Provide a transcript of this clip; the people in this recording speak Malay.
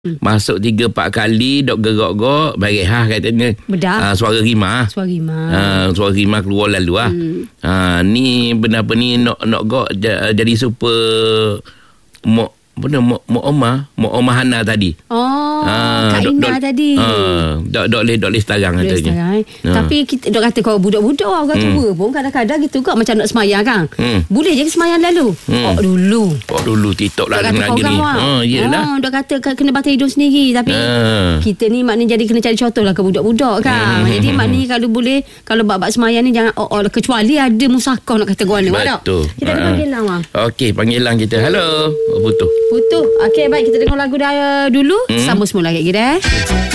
Masuk 3-4 kali dok gerak-gerak bagi katanya. Bedah. Suara rimah. Suara rimah keluar lalu ni benda apa ni nak gok jadi super Mak Omah Hana tadi. Kak Ina tadi. Dok leh setarang katanya. Tapi kita dok kata kau budak-budak orang tua pun kadang-kadang gitu kau macam nak semayang kan. Boleh je semayang lalu. Dulu TikTok lah dengan gini. Iyalah. Dok kata kena batal hidung sendiri tapi kita ni maknanya jadi kena cari contoh lah ke budak-budak kan. Jadi maknanya kalau boleh kalau bab semayang ni jangan kecuali ada musakah nak kata gua ni. Betul. Kita ada panggilan bang. Okey, panggilan kita. Halo. Putus. Okey, baik kita dengar lagu dah dulu. Sambung semula lagi dah.